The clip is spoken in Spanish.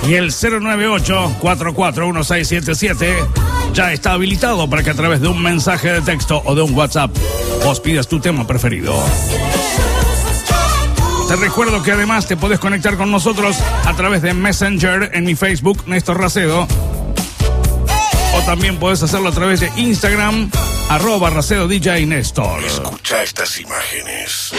Y el 098-441677 ya está habilitado para que a través de un mensaje de texto o de un WhatsApp vos pidas tu tema preferido. Te recuerdo que además te podés conectar con nosotros a través de Messenger en mi Facebook, Néstor Racedo. O también podés hacerlo a través de Instagram, @RacedoDJ Néstor. Escucha estas imágenes.